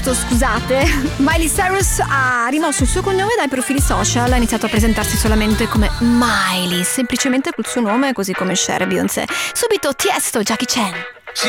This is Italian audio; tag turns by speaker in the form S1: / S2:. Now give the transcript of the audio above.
S1: Scusate, Miley Cyrus ha rimosso il suo cognome dai profili social, ha iniziato a presentarsi solamente come Miley, semplicemente col suo nome, così come Cher e Beyoncé. Subito Tiesto, Jackie Chan.